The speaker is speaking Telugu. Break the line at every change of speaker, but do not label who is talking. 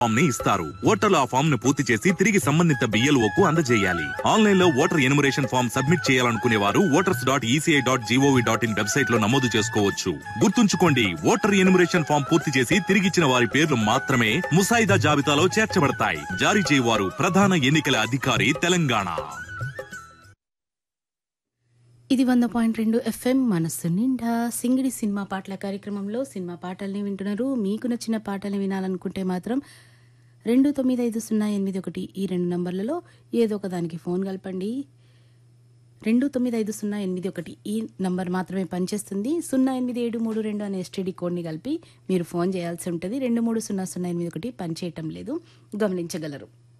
ఫామ్ ని ఇస్తారు. ఓటర్లు ఆ ఫామ్ ను పూర్తి చేసి తిరిగి సంబంధిత BLOకు అందజేయాలి. ఆన్లైన్ లో ఓటర్ ఎన్యుమరేషన్ ఫామ్ సబ్మిట్ చేయాలనుకునే వారు voters.eci.gov.in వెబ్సైట్ లో నమోదు చేసుకోవచ్చు. గుర్తుంచుకోండి, ఓటర్ ఎన్యుమరేషన్ ఫామ్ పూర్తి చేసి తిరిగిచ్చిన వారి పేర్లు మాత్రమే ముసాయిదా జాబితాలో చేర్చబడతాయి. జారీ చేయవారు ప్రధాన ఎన్నికల అధికారి, తెలంగాణ.
ఇది 100.2 FM మనస్సు నిండా సింగిడి సినిమా పాటల కార్యక్రమంలో సినిమా పాటల్ని వింటున్నారు. మీకు నచ్చిన పాటల్ని వినాలనుకుంటే మాత్రం 295081 ఈ 2 నంబర్లలో ఏదో ఒక దానికి ఫోన్ కలపండి. 295081 ఈ నంబర్ మాత్రమే పనిచేస్తుంది. 08732 అనే STD కోడ్ని కలిపి మీరు ఫోన్ చేయాల్సి ఉంటుంది. 230081 పనిచేయటం లేదు, గమనించగలరు.